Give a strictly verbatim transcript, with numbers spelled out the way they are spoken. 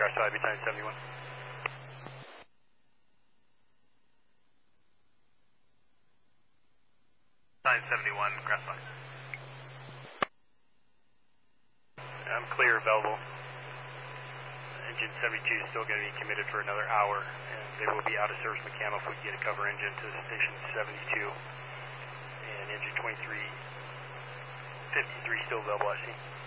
Grass Valley, Battalion seventy-one. Battalion seventy-one, Grass Valley. I'm clear, available. Engine seventy-two is still going to be committed for another hour, and they will be out of service mechanical if we can get a cover engine to station seventy-two. And engine twenty-three fifty-three still available, I see.